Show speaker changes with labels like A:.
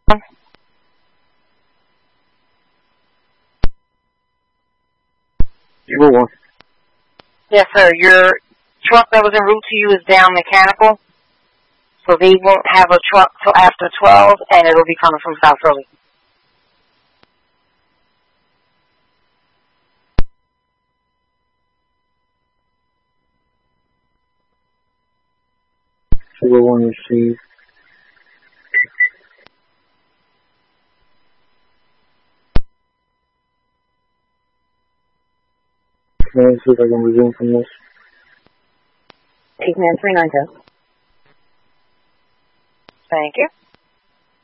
A: 01.
B: Yes, sir. Your truck that was en route to you is down mechanical, so they won't have a truck till after 12, and it'll be coming from South Philly.
A: One received. Let me see if I can resume from this.
C: Eggman 392.
B: Thank you.